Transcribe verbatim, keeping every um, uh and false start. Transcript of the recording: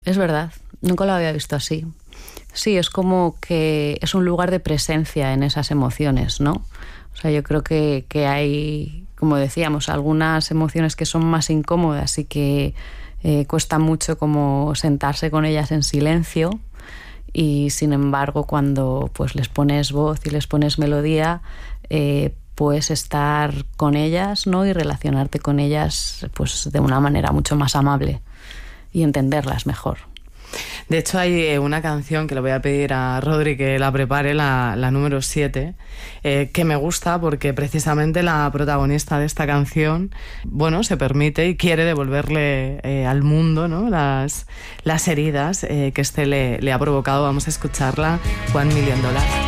Es verdad, nunca lo había visto así. Sí, es como que es un lugar de presencia en esas emociones, ¿no? O sea, yo creo que, que hay, como decíamos, algunas emociones que son más incómodas y que eh, cuesta mucho como sentarse con ellas en silencio, y sin embargo cuando pues les pones voz y les pones melodía, eh, puedes estar con ellas, ¿no? Y relacionarte con ellas pues de una manera mucho más amable y entenderlas mejor. De hecho, hay una canción que le voy a pedir a Rodri que la prepare, la, la número siete, eh, que me gusta porque precisamente la protagonista de esta canción, bueno, se permite y quiere devolverle eh, al mundo, ¿no? las, las heridas eh, que este le, le ha provocado. Vamos a escucharla, One Million Dollars.